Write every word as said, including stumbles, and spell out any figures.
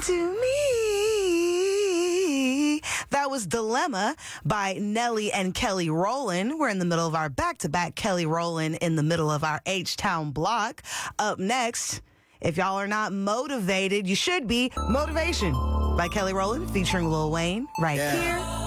to me. That was Dilemma by Nelly and Kelly Rowland. We're in the middle of our back-to-back Kelly Rowland in the middle of our H-Town block. Up next, if y'all are not motivated, you should be. Motivation by Kelly Rowland featuring Lil Wayne right yeah. here.